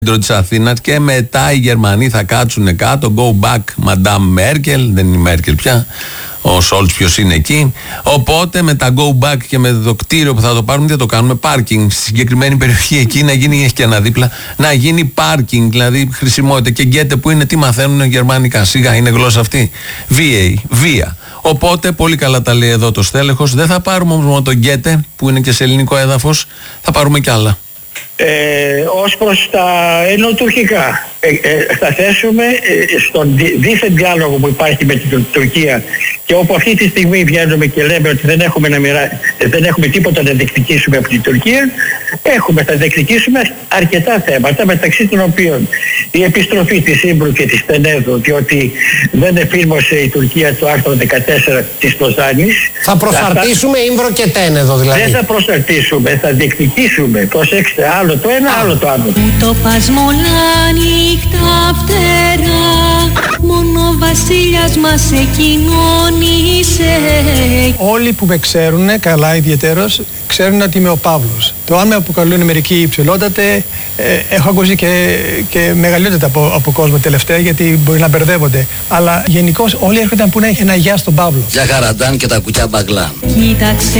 της Αθήνας και μετά οι Γερμανοί θα κάτσουν κάτω. Go back, Madame Merkel. Δεν είναι η Μέρκελ πια. Ο Σόλτς ποιος είναι εκεί. Οπότε με τα go back και με το κτίριο που θα το πάρουμε, τι θα το κάνουμε? Πάρκινγκ στη συγκεκριμένη περιοχή εκεί, να γίνει, έχει και ένα δίπλα, να γίνει πάρκινγκ, δηλαδή χρησιμότητα. Και γκέτε που είναι, τι μαθαίνουν γερμανικά? Σιγά, είναι γλώσσα αυτή. Βία. Οπότε πολύ καλά τα λέει εδώ το στέλεχος. Δεν θα πάρουμε όμως μόνο τον γκέτε που είναι και σε ελληνικό έδαφος, θα πάρουμε κι άλλα. Ως προς τα ενωτουρκικά θα θέσουμε στον δίθεν διάλογο που υπάρχει με την Τουρκία, και όπου αυτή τη στιγμή βγαίνουμε και λέμε ότι δεν έχουμε τίποτα να διεκδικήσουμε από την Τουρκία, θα διεκδικήσουμε αρκετά θέματα, μεταξύ των οποίων η επιστροφή της Ύμπρου και της Τενέδου, διότι δεν εφήρμοσε η Τουρκία το άρθρο 14 της Λοζάνης. Θα προσαρτήσουμε Ύμπρο και Τένεδο δηλαδή? Δεν θα προσαρτήσουμε, θα διεκδικήσουμε. Προσέξτε, άλλο το ένα, άλλο το άλλο. Το πασμολά νύχτα φτερά, μόνο ο βασίλιας μας εκοινώνησε. Όλοι που με ξέρουν καλά ιδιαιτέρως ξέρουν ότι είμαι ο Παύλος. Το αν με αποκαλούν μερικοί υψηλότατε, έχω ακούσει και μεγαλειότητα από κόσμο τελευταία, γιατί μπορεί να μπερδεύονται. Αλλά γενικώς όλοι έρχονται να πούνε ένα γεια στον Παύλο. Για χαραντάν και τα κουκιά μπαγκλάν. Κοίταξε